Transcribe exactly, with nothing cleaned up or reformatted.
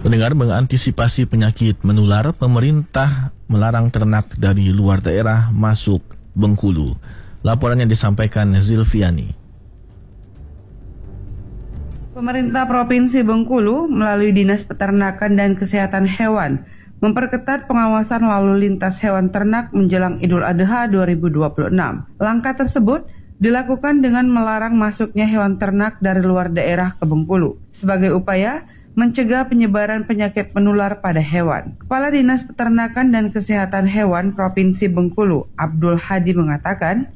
Pendengar, mengantisipasi penyakit menular, pemerintah melarang ternak dari luar daerah masuk Bengkulu. Laporannya disampaikan Zilviani. Pemerintah Provinsi Bengkulu melalui Dinas Peternakan dan Kesehatan Hewan memperketat pengawasan lalu lintas hewan ternak menjelang Idul Adha dua ribu dua puluh enam. Langkah tersebut dilakukan dengan melarang masuknya hewan ternak dari luar daerah ke Bengkulu sebagai upaya mencegah penyebaran penyakit menular pada hewan. Kepala Dinas Peternakan dan Kesehatan Hewan Provinsi Bengkulu, Abdul Hadi, mengatakan,